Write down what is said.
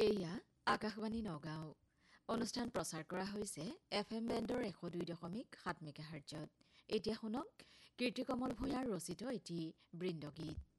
এয়া আকাশবাণী নগাঁও। অনুষ্ঠান প্ৰচাৰ কৰা হৈছে FM বেণ্ডৰ 102.7 মেগাহাৰ্টজত। এতিয়া শুনক কীৰ্তিকমল ভূঞাৰ ৰচিত এটি বৃন্দগীত।